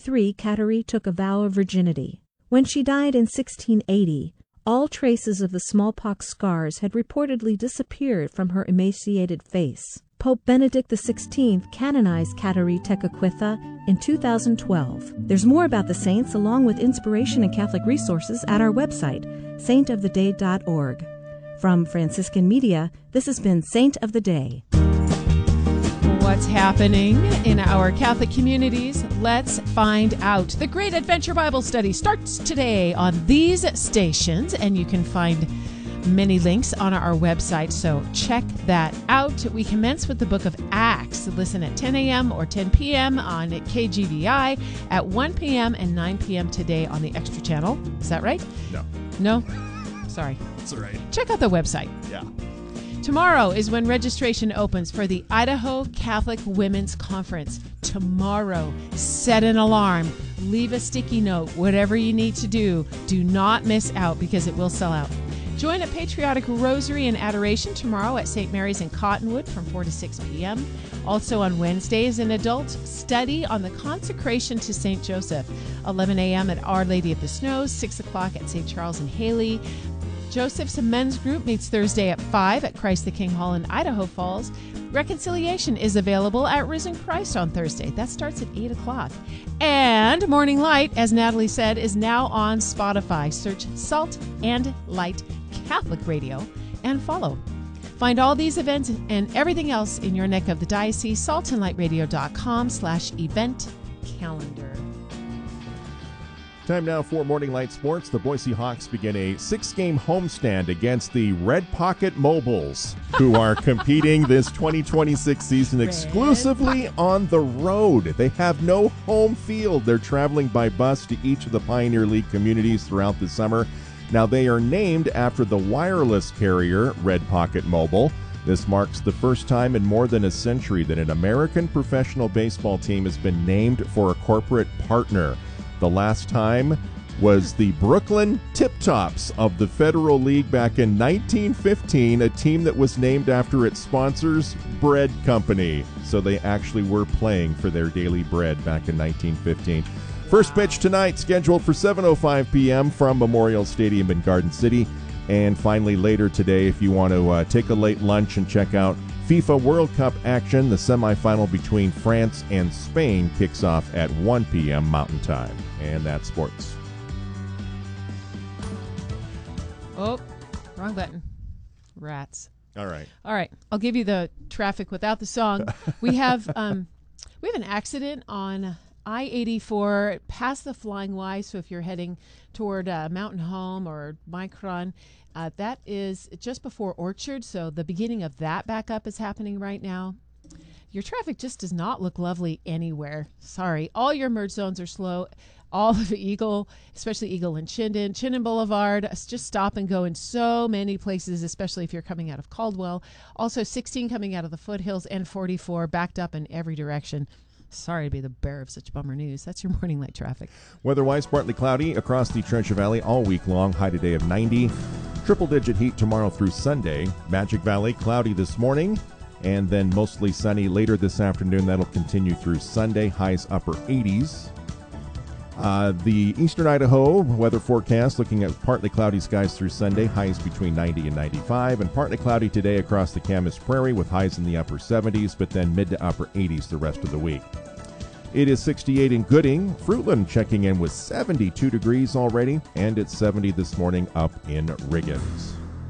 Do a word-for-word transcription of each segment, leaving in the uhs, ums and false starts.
thirty-three, Kateri took a vow of virginity. When she died in sixteen eighty, all traces of the smallpox scars had reportedly disappeared from her emaciated face. Pope Benedict the sixteenth canonized Kateri Tekakwitha in two thousand twelve. There's more about the saints along with inspiration and Catholic resources at our website, saint of the day dot org. From Franciscan Media, this has been Saint of the Day. What's happening in our Catholic communities? Let's find out. The Great Adventure Bible Study starts today on these stations, and you can find many links on our website, so check that out. We commence with the book of Acts. Listen at ten a.m. or ten p.m. on K G V I, at one p.m. and nine p.m. today on the Extra Channel. Is that right? No. No? Sorry. That's all right. Check out the website. Yeah. Tomorrow is when registration opens for the Idaho Catholic Women's Conference. Tomorrow, set an alarm, leave a sticky note, whatever you need to do. Do not miss out because it will sell out. Join a patriotic rosary and adoration tomorrow at Saint Mary's in Cottonwood from four to six p.m. Also on Wednesdays, an adult study on the consecration to Saint Joseph. eleven a.m. at Our Lady of the Snows, six o'clock at Saint Charles in Haley. Joseph's men's group meets Thursday at five at Christ the King Hall in Idaho Falls. Reconciliation is available at Risen Christ on Thursday. That starts at eight o'clock. And Morning Light, as Natalie said, is now on Spotify. Search Salt and Light Catholic Radio and follow. Find all these events and everything else in your neck of the diocese, salt and light radio dot com slash event calendar. Time now for Morning Light Sports. The Boise Hawks begin a six-game homestand against the Red Pocket Mobiles, who are competing this twenty twenty-six season exclusively on the road. They have no home field. They're traveling by bus to each of the Pioneer League communities throughout the summer. Now, they are named after the wireless carrier Red Pocket Mobile. This marks the first time in more than a century that an American professional baseball team has been named for a corporate partner. The last time was the Brooklyn Tip-Tops of the Federal League back in nineteen fifteen, a team that was named after its sponsor's bread company. So they actually were playing for their daily bread back in nineteen fifteen. First pitch tonight scheduled for seven oh five p.m. from Memorial Stadium in Garden City. And finally later today, if you want to uh, take a late lunch and check out FIFA World Cup action, the semifinal between France and Spain kicks off at one p.m. Mountain Time. And that's sports. Oh, wrong button. Rats. All right. All right. I'll give you the traffic without the song. We have um, we have an accident on I eighty-four past the Flying Y. So if you're heading toward uh, Mountain Home or Micron, uh, that is just before Orchard. So the beginning of that backup is happening right now. Your traffic just does not look lovely anywhere. Sorry. All your merge zones are slow. All of Eagle, especially Eagle and Chinden, Chinden Boulevard, just stop and go in so many places, especially if you're coming out of Caldwell. Also sixteen coming out of the foothills and forty-four backed up in every direction. Sorry to be the bearer of such bummer news. That's your morning light traffic. Weather-wise, partly cloudy across the Treasure Valley all week long. High today of ninety. Triple-digit heat tomorrow through Sunday. Magic Valley, cloudy this morning. And then mostly sunny later this afternoon. That'll continue through Sunday. Highs upper eighties. Uh, the eastern Idaho weather forecast looking at partly cloudy skies through Sunday, highs between ninety and ninety-five, and partly cloudy today across the Camas Prairie with highs in the upper seventies, but then mid to upper eighties the rest of the week. It is sixty-eight in Gooding. Fruitland checking in with seventy-two degrees already, and it's seventy this morning up in Riggins.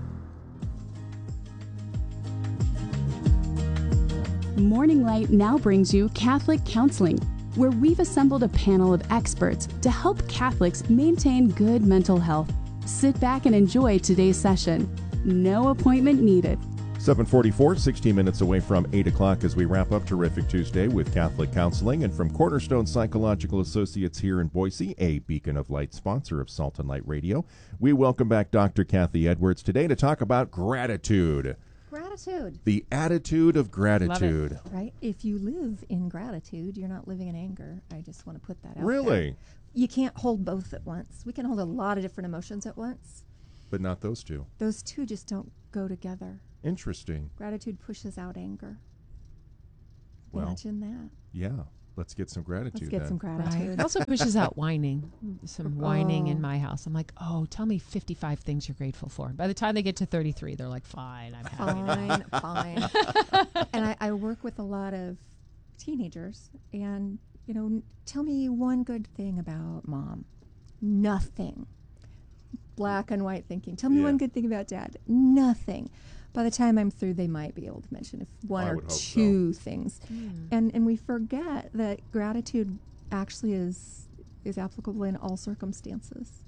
Morning Light now brings you Catholic Counseling, where we've assembled a panel of experts to help Catholics maintain good mental health. Sit back and enjoy today's session. No appointment needed. seven forty-four, sixteen minutes away from eight o'clock as we wrap up Terrific Tuesday with Catholic Counseling. And from Cornerstone Psychological Associates here in Boise, a Beacon of Light sponsor of Salt and Light Radio, we welcome back Doctor Kathy Edwards today to talk about gratitude. Gratitude. The attitude of gratitude. Right? If you live in gratitude, you're not living in anger. I just want to put that out Really? there. You can't hold both at once. We can hold a lot of different emotions at once. But not those two. Those two just don't go together. Interesting. Gratitude pushes out anger. Well, Imagine that. Yeah. let's get some gratitude. Let's get then. some gratitude. Right. It also pushes out whining. Some whining Oh. in my house. I'm like, oh, tell me fifty-five things you're grateful for. By the time they get to thirty-three, they're like, fine, I'm happy now. Fine, fine. And I, I work with a lot of teenagers, and, you know, n- tell me one good thing about mom. Nothing. Black and white thinking. Tell me Yeah. one good thing about dad. Nothing. By the time I'm through, they might be able to mention if one I or would hope so. two things. Mm. And and we forget that gratitude actually is is applicable in all circumstances.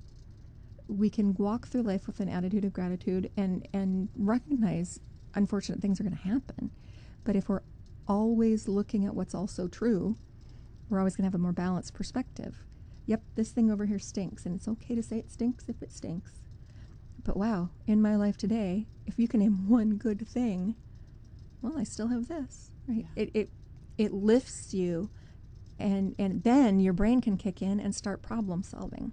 We can walk through life with an attitude of gratitude and and recognize unfortunate things are going to happen. But if we're always looking at what's also true, we're always going to have a more balanced perspective. Yep, this thing over here stinks, and it's okay to say it stinks if it stinks. But wow, in my life today, if you can name one good thing, well, I still have this, right? Yeah. It, it it lifts you, and and then your brain can kick in and start problem solving.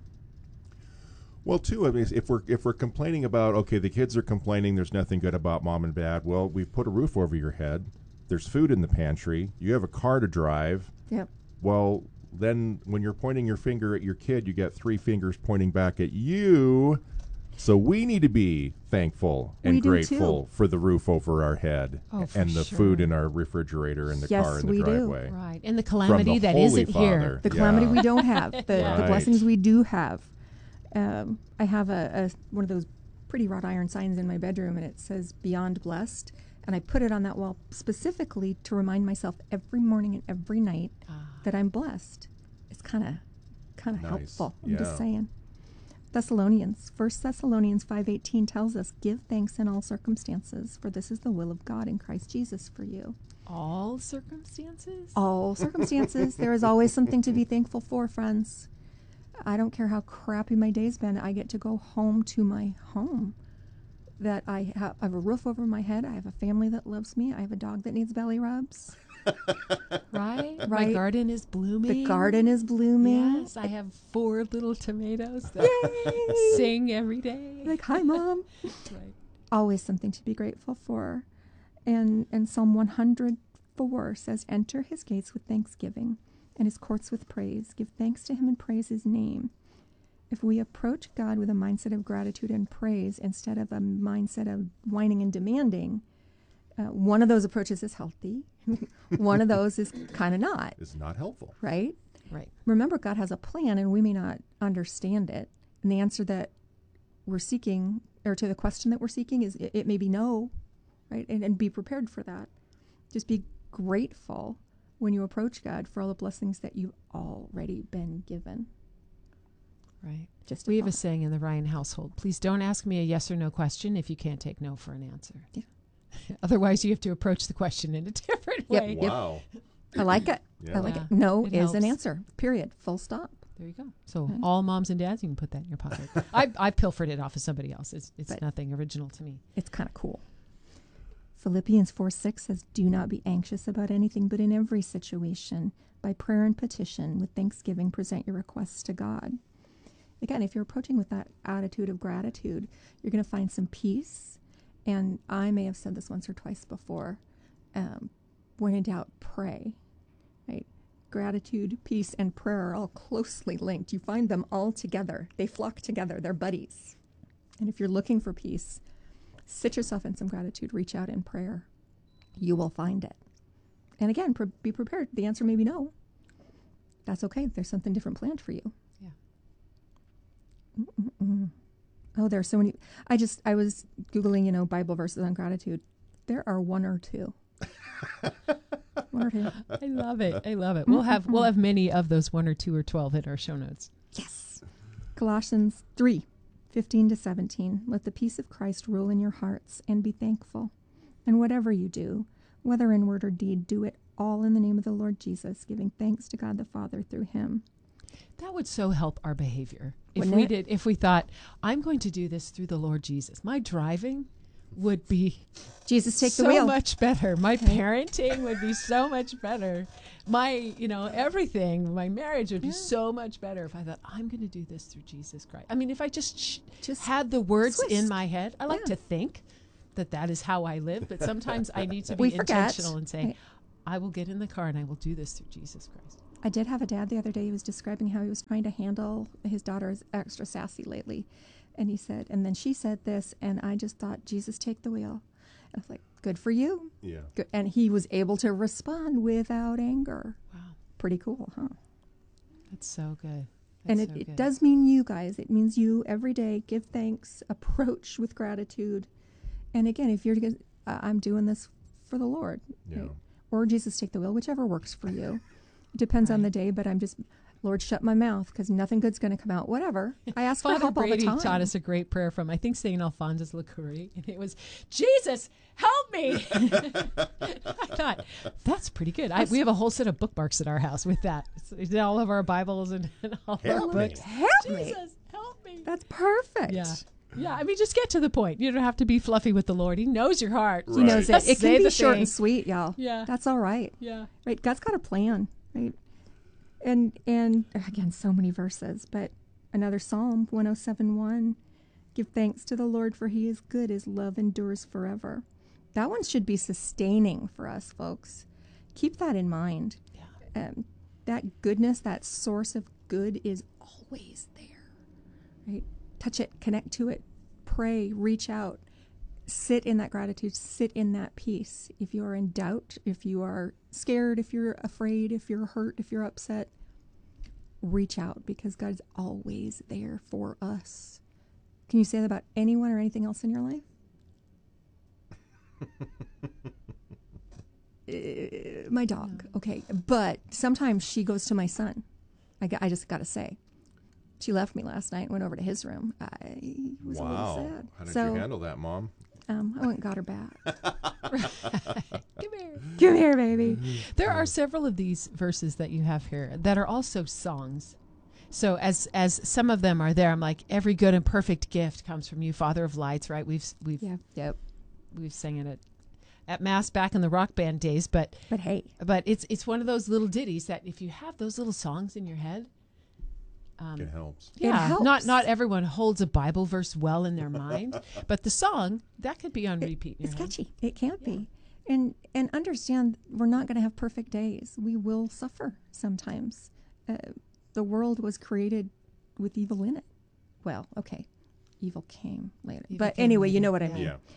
Well, too, I mean, if we're if we're complaining about, okay, the kids are complaining, there's nothing good about mom and dad. Well, we've put a roof over your head. There's food in the pantry. You have a car to drive. Yep. Well, then when you're pointing your finger at your kid, you get three fingers pointing back at you. So we need to be thankful and We do grateful for the roof over our head Oh, for and the sure. food in our refrigerator and the Yes, car in the we do. driveway. Right. And the From calamity the that Holy isn't Father. here. The calamity Yeah. we don't have, the, the Right. blessings we do have. Um, I have a, a one of those pretty wrought iron signs in my bedroom, and it says "Beyond Blessed," and I put it on that wall specifically to remind myself every morning and every night Ah. that I'm blessed. It's kind of kind of Nice. helpful. I'm Yeah. just saying. Thessalonians, First Thessalonians five eighteen tells us, "Give thanks in all circumstances, for this is the will of God in Christ Jesus for you." All circumstances? All circumstances. There is always something to be thankful for, friends. I don't care how crappy my day's been. I get to go home to my home. That I have, I have a roof over my head. I have a family that loves me. I have a dog that needs belly rubs. Right? My Right. garden is blooming. The garden is blooming. Yes, I have four little tomatoes that sing every day. Like, hi, Mom. Right. Always something to be grateful for. And, and Psalm one hundred four says, "Enter his gates with thanksgiving and his courts with praise. Give thanks to him and praise his name." If we approach God with a mindset of gratitude and praise instead of a mindset of whining and demanding, uh, one of those approaches is healthy. One of those is kind of not, It's not helpful. right? Right. Remember, God has a plan and we may not understand it. And the answer that we're seeking, or to the question that we're seeking, is it, it may be no, right? And, and be prepared for that. Just be grateful when you approach God for all the blessings that you've already been given. Right. Just We have a thought. saying in the Ryan household, please don't ask me a yes or no question if you can't take no for an answer. Yeah. Otherwise, you have to approach the question in a different Yep. way. Yep. Wow. I like it. Yeah. I like Yeah, it. No it is an helps. answer. Period. Full stop. There you go. So Okay. all moms and dads, you can put that in your pocket. I, I pilfered it off of somebody else. It's, it's But- nothing original to me. It's kind of cool. Philippians four six says, "Do not be anxious about anything, but in every situation, by prayer and petition, with thanksgiving, present your requests to God." Again, if you're approaching with that attitude of gratitude, you're going to find some peace. And I may have said this once or twice before. Um, when in doubt, pray. Right? Gratitude, peace, and prayer are all closely linked. You find them all together. They flock together. They're buddies. And if you're looking for peace, sit yourself in some gratitude. Reach out in prayer. You will find it. And again, pre- be prepared. The answer may be no. That's okay. There's something different planned for you. Yeah. Mm-mm-mm. Oh, there are so many. I just, I was Googling, you know, Bible verses on gratitude. There are one or two. One or two. I love it. I love it. We'll have we'll have many of those one or two or twelve in our show notes. Yes. Colossians three, fifteen to seventeen. Let the peace of Christ rule in your hearts and be thankful. And whatever you do, whether in word or deed, do it all in the name of the Lord Jesus, giving thanks to God the Father through him. That would so help our behavior. If Wouldn't we it? did if we thought, I'm going to do this through the Lord Jesus, my driving would be Jesus, take so the wheel. much better. My parenting would be so much better. My, you know, everything, my marriage would be so much better if I thought, I'm going to do this through Jesus Christ. I mean, if I just, sh- Just had the words Swiss. in my head, I like Yeah. to think that that is how I live, but sometimes I need to be We forget. intentional and say, Right. I will get in the car and I will do this through Jesus Christ. I did have a dad the other day who was describing how he was trying to handle his daughter as extra sassy lately. And he said, and then she said this, and I just thought, Jesus, take the wheel. And I was like, good for you. Yeah. Good. And he was able to respond without anger. Wow. Pretty cool, huh? That's so good. And That's it, so it good. does mean you guys. It means you every day. Give thanks. Approach with gratitude. And again, if you're, uh, I'm doing this for the Lord. Yeah. Right? Or Jesus, take the wheel, whichever works for you. It depends on Right. the day, but I'm just, Lord, shut my mouth because nothing good's going to come out. Whatever. I ask for Father help all the Brady time. taught us a great prayer from, I think, Saint Alphonsus Lacouri, and it was, Jesus, help me. I thought, that's pretty good. I, we have a whole set of bookmarks at our house with that. It's, it's all of our Bibles and, and all Help our me. books. Help me. Jesus, help me. That's perfect. Yeah. Yeah, I mean, just get to the point. You don't have to be fluffy with the Lord. He knows your heart. He knows it. Just It say can be the short thing. and sweet, y'all. Yeah. That's all right. Yeah. Right? God's got a plan, right? And and again, so many verses, but another Psalm one oh seven one, give thanks to the Lord for he is good, his love endures forever. That one should be sustaining for us, folks. Keep that in mind. Yeah. Um, that goodness, that source of good is always there, right? Touch it, connect to it, pray, reach out, sit in that gratitude, sit in that peace. If you are in doubt, if you are scared, if you're afraid, if you're hurt, if you're upset, reach out because God's always there for us. Can you say that about anyone or anything else in your life? uh, my dog, okay. But sometimes she goes to my son. I, got, I just got to say. She left me last night and went over to his room. I was a little Wow. sad. How did so, you handle that, Mom? Um, I went and got her back. Come here. Come here, baby. There are several of these verses that you have here that are also songs. So as as some of them are there, I'm like, every good and perfect gift comes from you, Father of lights, right? We've we've Yeah. Yep. we've sang it at, at Mass back in the rock band days, but But hey, but it's it's one of those little ditties that if you have those little songs in your head, um, It helps. It yeah, helps. not not everyone holds a Bible verse well in their mind, but the song that could be on it- repeat. In it's your head. catchy. It can't be. And and understand we're not going to have perfect days. We will suffer sometimes. Uh, the world was created with evil in it. Well, okay, evil came later. Evil but came anyway, you later, know what I yeah. mean. Yeah.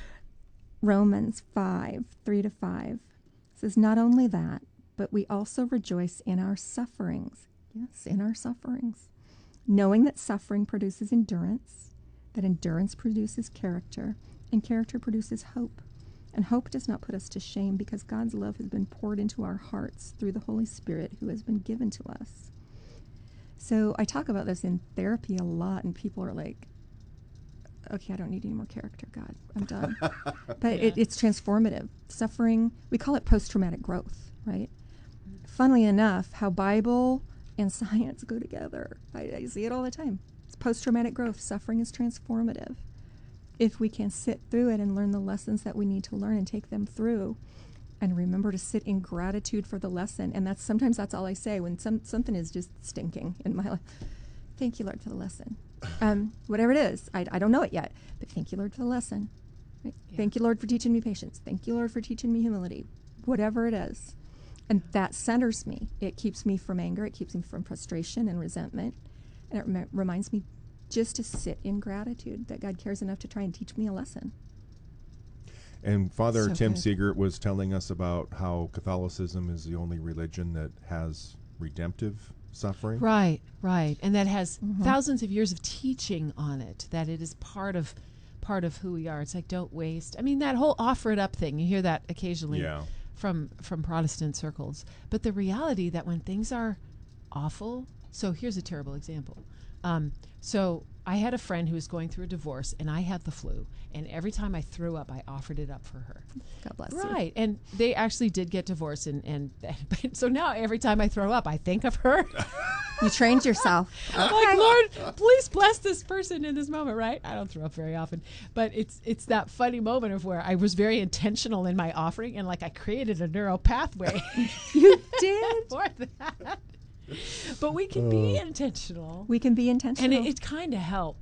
Romans five, three to five says, not only that, but we also rejoice in our sufferings. Yes, in our sufferings. Knowing that suffering produces endurance, that endurance produces character, and character produces hope. And hope does not put us to shame because God's love has been poured into our hearts through the Holy Spirit who has been given to us. So I talk about this in therapy a lot, and people are like, okay, I don't need any more character, God. I'm done. But it, it's transformative. Suffering, we call it post-traumatic growth, right? Funnily enough, how Bible and science go together. I, I see it all the time. It's post-traumatic growth. Suffering is transformative. If we can sit through it and learn the lessons that we need to learn and take them through, and remember to sit in gratitude for the lesson. And that's sometimes that's all I say when some something is just stinking in my life. Thank you, Lord, for the lesson. Um, whatever it is, I, I don't know it yet, but thank you, Lord, for the lesson. Right? Yeah. Thank you, Lord, for teaching me patience. Thank you, Lord, for teaching me humility. Whatever it is. And that centers me. It keeps me from anger. It keeps me from frustration and resentment. And it rem- reminds me just to sit in gratitude that God cares enough to try and teach me a lesson. And Father So Tim good. Siegert was telling us about how Catholicism is the only religion that has redemptive suffering. Right, right, and that has Mm-hmm. thousands of years of teaching on it. That it is part of part of who we are. It's like don't waste. I mean, that whole offer it up thing. You hear that occasionally Yeah. from from Protestant circles. But the reality that when things are awful, so here's a terrible example. Um, so I had a friend who was going through a divorce, and I had the flu, and every time I threw up, I offered it up for her. God bless you. Right, and they actually did get divorced, and and but, so now every time I throw up, I think of her. You trained yourself. Like, Lord, please bless this person in this moment, right? I don't throw up very often, but it's it's that funny moment of where I was very intentional in my offering, and like I created a neural pathway You did. for that. But we can be intentional, We can be and intentional. it, it kind of helps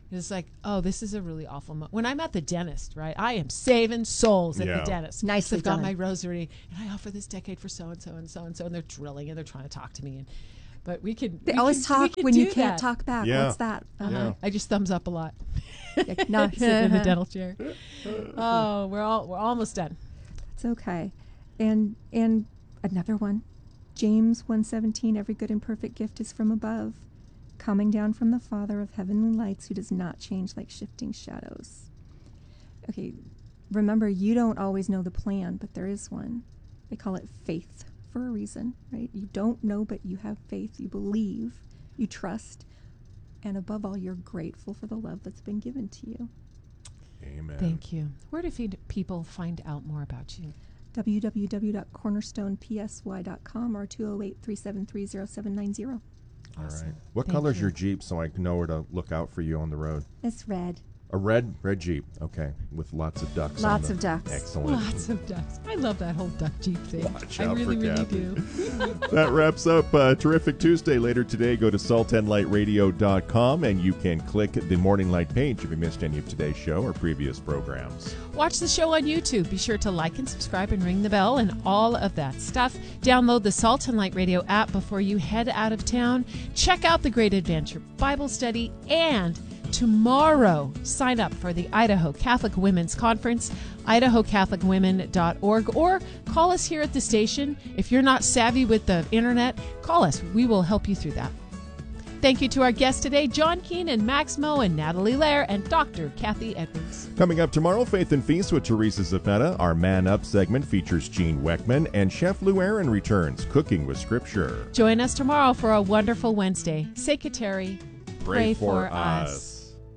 It's like, oh, this is a really awful moment. When I'm at the dentist, right, I am saving souls at Yeah. the dentist. Nicely I've got done. my rosary, and I offer this decade for so-and-so and so-and-so, and they're drilling, and they're trying to talk to me. And But we could. They we always could, we talk could when you do can't that. talk back. Yeah. What's that? Uh-huh. Yeah. I just thumbs up a lot. Like, no. Sit in the dental chair. Oh, we're all we're almost done. It's okay. And and another one. James one seventeen, every good and perfect gift is from above, coming down from the Father of heavenly lights, who does not change like shifting shadows. Okay, remember, you don't always know the plan, but there is one. They call it faith for a reason, right? You don't know, but you have faith. You believe, you trust, and above all, you're grateful for the love that's been given to you. Amen. Thank you. Where do feed people find out more about you? w w w dot cornerstone p s y dot com or two oh eight, three seven three, oh seven nine zero. All Awesome. right. What Thank color's you. your Jeep so I can know where to look out for you on the road? It's red. A red, red Jeep. Okay, with lots of ducks. on Lots the- of ducks. Excellent. Lots of ducks. I love that whole duck Jeep thing. Watch I out really, for really Kathy. do. That wraps up uh, Terrific Tuesday. Later today, go to salt and light radio dot com and you can click the Morning Light page if you missed any of today's show or previous programs. Watch the show on YouTube. Be sure to like and subscribe and ring the bell and all of that stuff. Download the Salt and Light Radio app before you head out of town. Check out the Great Adventure Bible Study, and tomorrow sign up for the Idaho Catholic Women's Conference, idaho catholic women dot org, or call us here at the station. If you're not savvy with the internet, call us. We will help you through that. Thank you to our guests today, John Keenan, Max Moe, and Natalie Lair, and Doctor Kathy Edwards. Coming up tomorrow, Faith and Feast with Teresa Zapeta. Our Man Up segment features Gene Weckman, and Chef Lou Aaron returns, Cooking with Scripture. Join us tomorrow for a wonderful Wednesday. Secretary, pray, for us.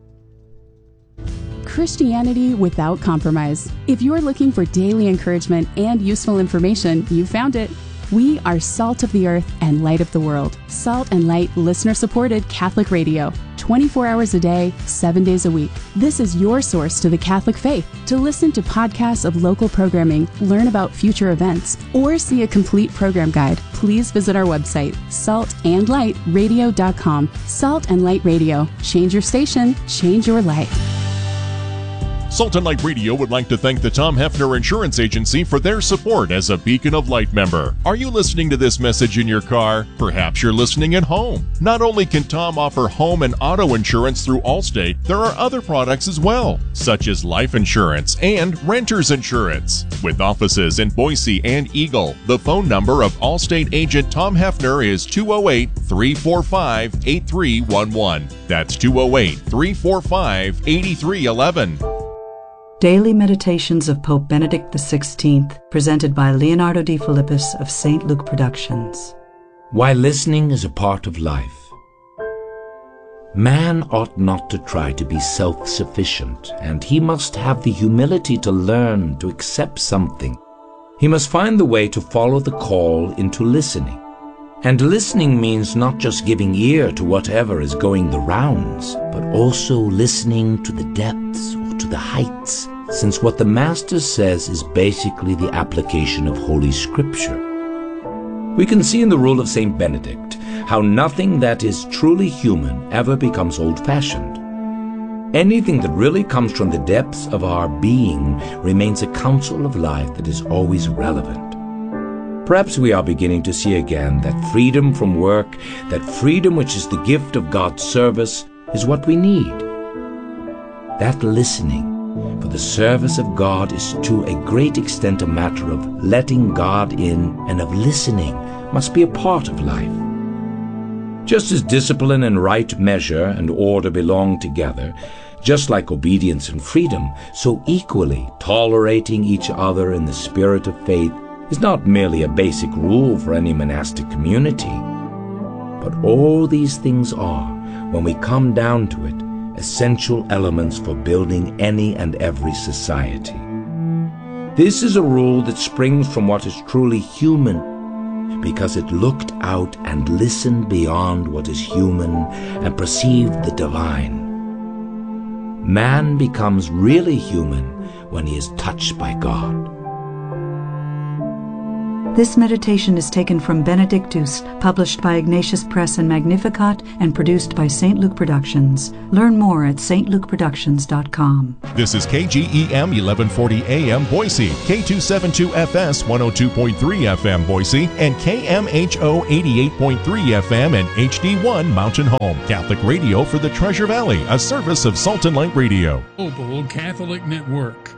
Christianity without compromise. If you're looking for daily encouragement and useful information, you found it. We are Salt of the Earth and Light of the World. Salt and Light, listener-supported Catholic radio. twenty-four hours a day, seven days a week. This is your source to the Catholic faith. To listen to podcasts of local programming, learn about future events, or see a complete program guide, please visit our website, salt and light radio dot com. Salt and Light Radio. Change your station, change your life. Salt and Light Radio would like to thank the Tom Hefner Insurance Agency for their support as a Beacon of Light member. Are you listening to this message in your car? Perhaps you're listening at home. Not only can Tom offer home and auto insurance through Allstate, there are other products as well, such as life insurance and renter's insurance. With offices in Boise and Eagle, the phone number of Allstate agent Tom Hefner is two oh eight, three four five, eight three one one. That's two oh eight, three four five, eight three one one. Daily Meditations of Pope Benedict the sixteenth, presented by Leonardo D. Philippus of Saint Luke Productions. While listening is a part of life, man ought not to try to be self-sufficient, and he must have the humility to learn to accept something. He must find the way to follow the call into listening. And listening means not just giving ear to whatever is going the rounds, but also listening to the depths or to the heights, since what the Master says is basically the application of Holy Scripture. We can see in the rule of Saint Benedict how nothing that is truly human ever becomes old-fashioned. Anything that really comes from the depths of our being remains a counsel of life that is always relevant. Perhaps we are beginning to see again that freedom from work, that freedom which is the gift of God's service, is what we need. That listening for the service of God is to a great extent a matter of letting God in, and of listening must be a part of life. Just as discipline and right measure and order belong together, just like obedience and freedom, so equally tolerating each other in the spirit of faith is not merely a basic rule for any monastic community, but all these things are, when we come down to it, essential elements for building any and every society. This is a rule that springs from what is truly human, because it looked out and listened beyond what is human and perceived the divine. Man becomes really human when he is touched by God. This meditation is taken from Benedictus, published by Ignatius Press and Magnificat, and produced by Saint Luke Productions. Learn more at s t luke productions dot com. This is K G E M eleven forty A M Boise, K two seventy-two F S one oh two point three F M Boise, and K M H O eighty-eight point three F M and H D one Mountain Home. Catholic radio for the Treasure Valley, a service of Salt and Light Radio. Global Catholic Network.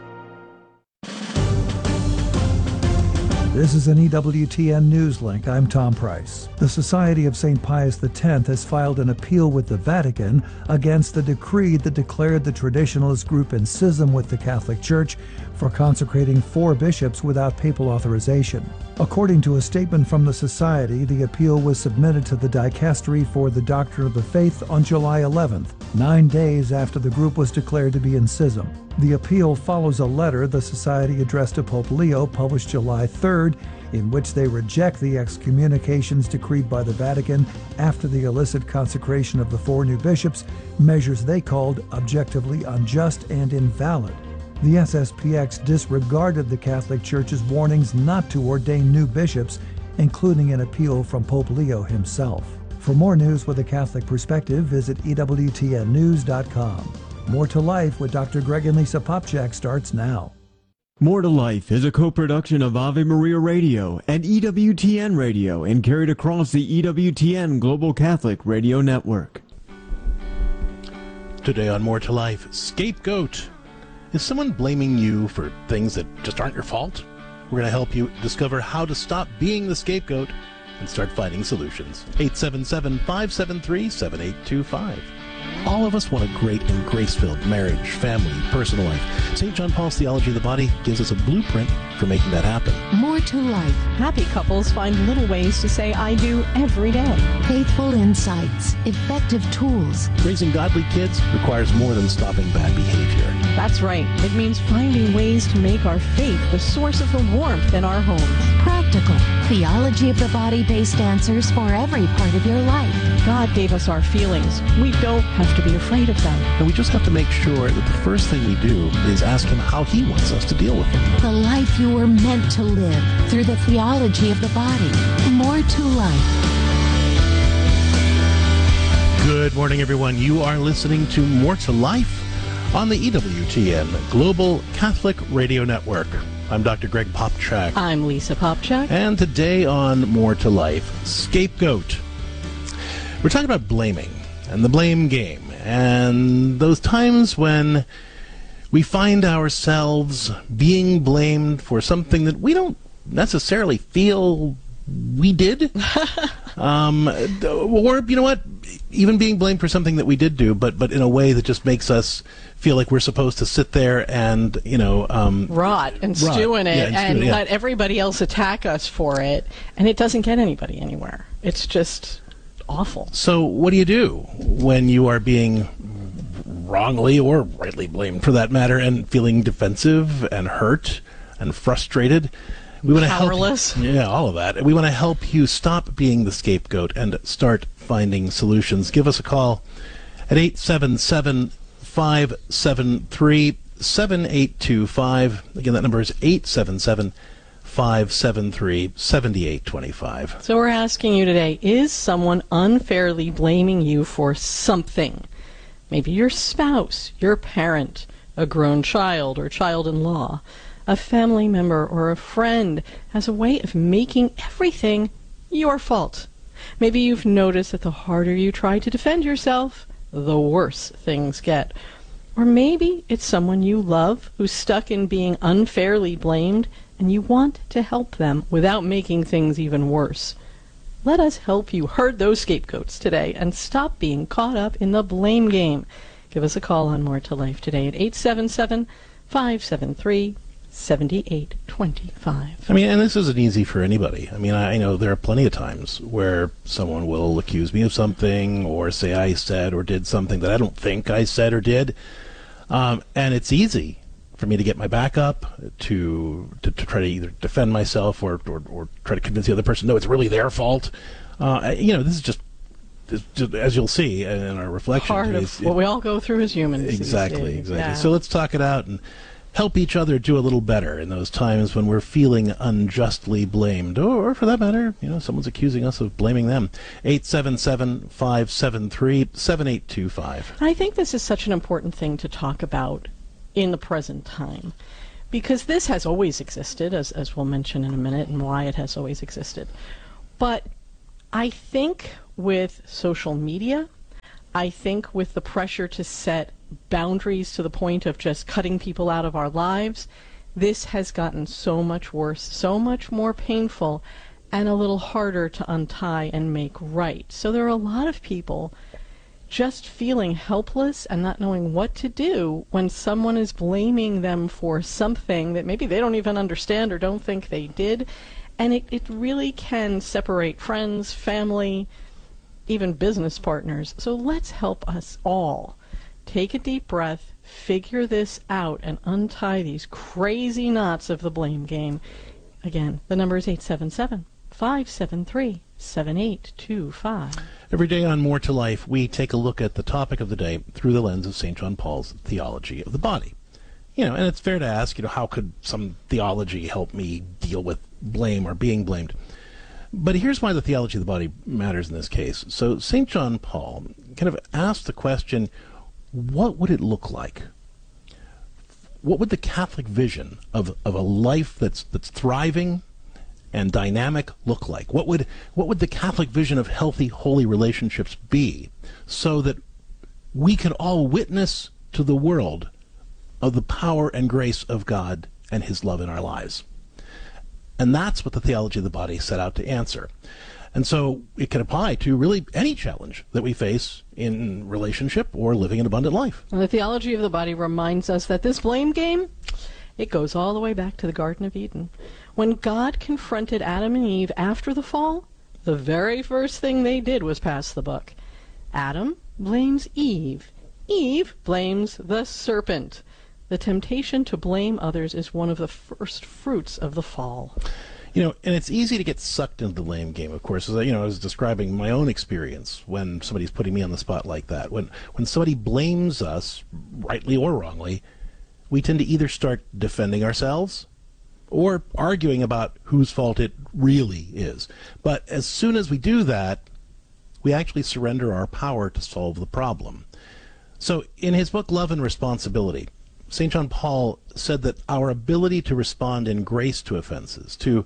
This is an E W T N News Link. I'm Tom Price. The Society of Saint Pius the tenth has filed an appeal with the Vatican against the decree that declared the traditionalist group in schism with the Catholic Church for consecrating four bishops without papal authorization. According to a statement from the Society, the appeal was submitted to the Dicastery for the Doctrine of the Faith on July eleventh, nine days after the group was declared to be in schism. The appeal follows a letter the Society addressed to Pope Leo, published July third, in which they reject the excommunications decreed by the Vatican after the illicit consecration of the four new bishops, measures they called objectively unjust and invalid. The S S P X disregarded the Catholic Church's warnings not to ordain new bishops, including an appeal from Pope Leo himself. For more news with a Catholic perspective, visit E W T N news dot com. More to Life with Doctor Greg and Lisa Popchak starts now. More to Life is a co-production of Ave Maria Radio and E W T N Radio and carried across the E W T N Global Catholic Radio Network. Today on More to Life, scapegoat. Is someone blaming you for things that just aren't your fault? We're going to help you discover how to stop being the scapegoat and start finding solutions. eight seven seven, five seven three, seven eight two five. All of us want a great and grace-filled marriage, family, personal life. Saint John Paul's Theology of the Body gives us a blueprint for making that happen. More to life. Happy couples find little ways to say I do every day. Faithful insights. Effective tools. Raising godly kids requires more than stopping bad behavior. That's right. It means finding ways to make our faith the source of the warmth in our homes. Practical. Theology of the Body-based answers for every part of your life. God gave us our feelings. We don't have to be afraid of them. And we just have to make sure that the first thing we do is ask Him how He wants us to deal with them. The life you were meant to live through the theology of the body. More to life. Good morning, everyone. You are listening to More to Life on the E W T N Global Catholic Radio Network. I'm Doctor Greg Popchak. I'm Lisa Popchak. And today on More to Life, scapegoat. We're talking about blaming and the blame game, and those times when we find ourselves being blamed for something that we don't necessarily feel we did. um, or, you know what, even being blamed for something that we did do, but but in a way that just makes us feel like we're supposed to sit there and, you know... Um, rot and rot. stew in it, yeah, and, and stew, yeah. let everybody else attack us for it, and it doesn't get anybody anywhere. It's just awful. So what do you do when you are being wrongly or rightly blamed, for that matter, and feeling defensive and hurt and frustrated? We want to Powerless. help. Yeah, all of that. We want to help you stop being the scapegoat and start finding solutions. Give us a call at eight seven seven, five seven three, seven eight two five. Again, that number is eight seven seven, five seven three, seven eight two five. So we're asking you today, is someone unfairly blaming you for something? Maybe your spouse, your parent, a grown child or child-in-law, a family member or a friend has a way of making everything your fault. Maybe you've noticed that the harder you try to defend yourself, the worse things get. Or maybe it's someone you love who's stuck in being unfairly blamed, and you want to help them without making things even worse. Let us help you herd those scapegoats today and stop being caught up in the blame game. Give us a call on More to Life today at eight seven seven, five seven three, seven eight two five. I mean, and this isn't easy for anybody. I mean, I know there are plenty of times where someone will accuse me of something or say I said or did something that I don't think I said or did. Um, and it's easy for me to get my back up, to to, to try to either defend myself or, or, or try to convince the other person, no, it's really their fault. Uh, you know, this is just, just, as you'll see in our reflection. Part of what we all go through as humans. Exactly, exactly. Yeah. So let's talk it out and help each other do a little better in those times when we're feeling unjustly blamed, or, or for that matter, you know, someone's accusing us of blaming them. eight seven seven, five seven three, seven eight two five. I think this is such an important thing to talk about in the present time, because this has always existed, as, as we'll mention in a minute, and why it has always existed. But I think with social media, I think with the pressure to set boundaries to the point of just cutting people out of our lives, this has gotten so much worse, so much more painful, and a little harder to untie and make right. So there are a lot of people just feeling helpless and not knowing what to do when someone is blaming them for something that maybe they don't even understand or don't think they did. And it, it really can separate friends, family, even business partners. So let's help us all take a deep breath, figure this out, and untie these crazy knots of the blame game. Again, the number is eight seven seven, five seven three, seven eight two five. Every day on More to Life, we take a look at the topic of the day through the lens of Saint John Paul's theology of the body. You know, and it's fair to ask, you know, how could some theology help me deal with blame or being blamed? But here's why the theology of the body matters in this case. So Saint John Paul kind of asked the question, what would it look like? What would the Catholic vision of, of a life that's that's thriving and dynamic look like? What would what would the Catholic vision of healthy, holy relationships be, so that we can all witness to the world of the power and grace of God and his love in our lives? And that's what the theology of the body set out to answer. And so it can apply to really any challenge that we face in relationship or living an abundant life. And the theology of the body reminds us that this blame game, it goes all the way back to the Garden of Eden. When God confronted Adam and Eve after the fall, the very first thing they did was pass the buck. Adam blames Eve. Eve blames the serpent. The temptation to blame others is one of the first fruits of the fall. You know, and it's easy to get sucked into the blame game, of course. As I, you know, I was describing my own experience when somebody's putting me on the spot like that. When when somebody blames us, rightly or wrongly, we tend to either start defending ourselves or arguing about whose fault it really is. But as soon as we do that, we actually surrender our power to solve the problem. So in his book, Love and Responsibility, Saint John Paul said that our ability to respond in grace to offenses, to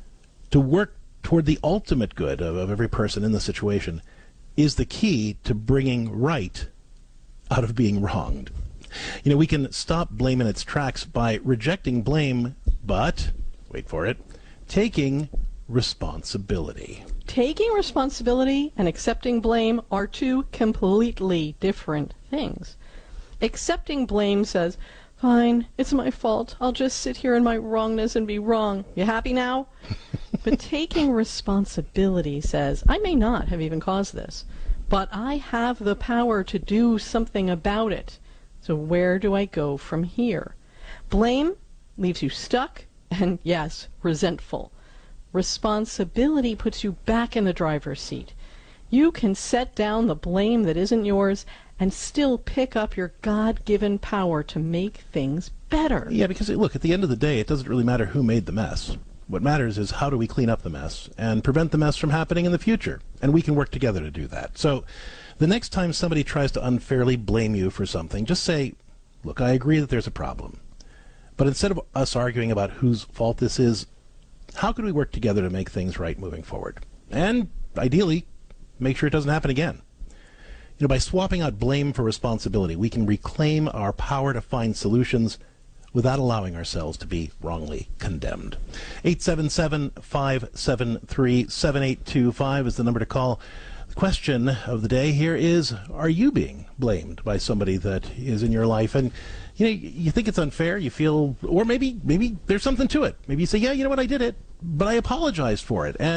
to work toward the ultimate good of, of every person in the situation, is the key to bringing right out of being wronged. You know, we can stop blame in its tracks by rejecting blame, but, wait for it, taking responsibility. Taking responsibility and accepting blame are two completely different things. Accepting blame says, fine, it's my fault. I'll just sit here in my wrongness and be wrong. You happy now? But taking responsibility says, I may not have even caused this, but I have the power to do something about it. So where do I go from here? Blame leaves you stuck and, yes, resentful. Responsibility puts you back in the driver's seat. You can set down the blame that isn't yours and still pick up your God-given power to make things better. Yeah, because, look, at the end of the day, it doesn't really matter who made the mess. What matters is how do we clean up the mess and prevent the mess from happening in the future. And we can work together to do that. So the next time somebody tries to unfairly blame you for something, just say, look, I agree that there's a problem. But instead of us arguing about whose fault this is, how can we work together to make things right moving forward? And ideally, make sure it doesn't happen again. You know, by swapping out blame for responsibility, we can reclaim our power to find solutions without allowing ourselves to be wrongly condemned. eight seven seven, five seven three, seven eight two five is the number to call. The question of the day here is, are you being blamed by somebody that is in your life? And you know, you think it's unfair, you feel, or maybe maybe there's something to it. Maybe you say, yeah, you know what, I did it, but I apologized for it,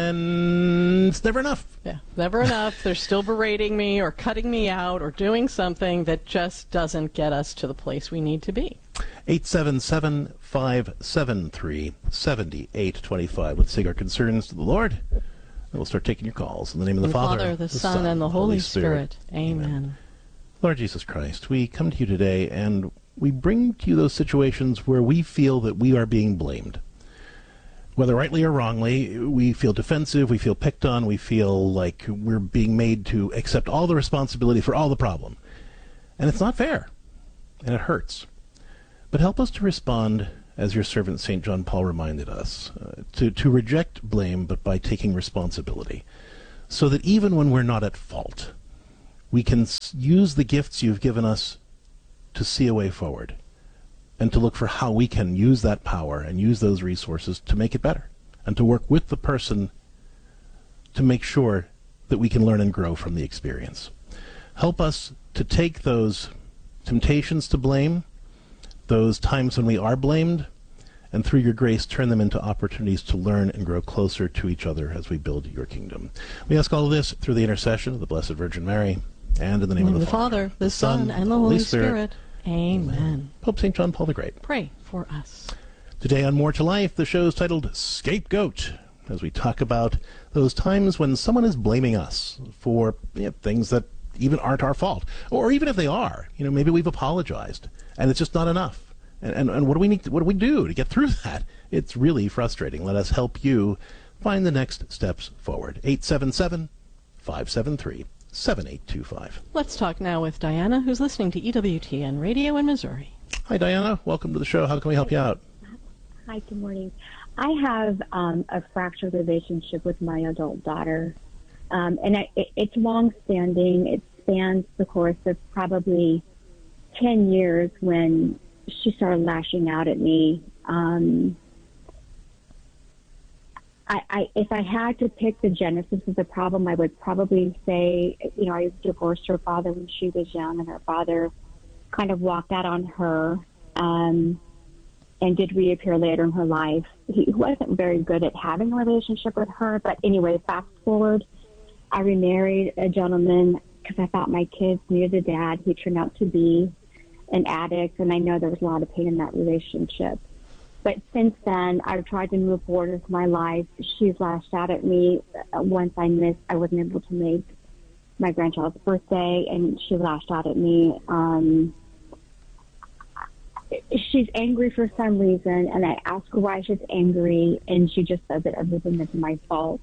and it's never enough. Yeah, never enough. They're still berating me or cutting me out or doing something that just doesn't get us to the place we need to be. eight seven seven, five seven three, seven eight two five. Let's take our concerns to the Lord, and we'll start taking your calls. In the name of the, the Father, Father, the, the Son, and the Holy Spirit. Spirit. Amen. Amen. Lord Jesus Christ, we come to you today, and we bring to you those situations where we feel that we are being blamed. Whether rightly or wrongly, we feel defensive, we feel picked on, we feel like we're being made to accept all the responsibility for all the problem. And it's not fair, and it hurts. But help us to respond, as your servant Saint John Paul reminded us, uh, to, to reject blame, but by taking responsibility, so that even when we're not at fault, we can s- use the gifts you've given us to see a way forward, and to look for how we can use that power and use those resources to make it better, and to work with the person to make sure that we can learn and grow from the experience. Help us to take those temptations to blame, those times when we are blamed, and through your grace turn them into opportunities to learn and grow closer to each other as we build your kingdom. We ask all of this through the intercession of the Blessed Virgin Mary, and in the name In of the, the Father, Father, the Son, and the Holy Spirit. Amen. Pope Saint John Paul the Great, Pray for us. Today on More to Life, the show is titled Scapegoat, as we talk about those times when someone is blaming us for you know, things that even aren't our fault. Or even if they are, you know, maybe we've apologized, and it's just not enough. And, and, and what do we need to, what do we do to get through that? It's really frustrating. Let us help you find the next steps forward. eight seven seven, five seven three, seven eight two five. Let's talk now with Diana, who's listening to E W T N Radio in Missouri. Hi, Diana. Welcome to the show. How can we help you out? Hi, good morning. I have um, a fractured relationship with my adult daughter, um, and I, it, it's long-standing. It spans the course of probably ten years when she started lashing out at me. Um, I, I, if I had to pick the genesis of the problem, I would probably say, you know, I divorced her father when she was young, and her father kind of walked out on her um, and did reappear later in her life. He wasn't very good at having a relationship with her, but anyway, fast forward, I remarried a gentleman because I thought my kids needed a dad. He turned out to be an addict, and I know there was a lot of pain in that relationship. But since then, I've tried to move forward with my life. She's lashed out at me once I missed, I wasn't able to make my grandchild's birthday, and she lashed out at me. Um, she's angry for some reason, and I ask her why she's angry, and she just says that everything is my fault.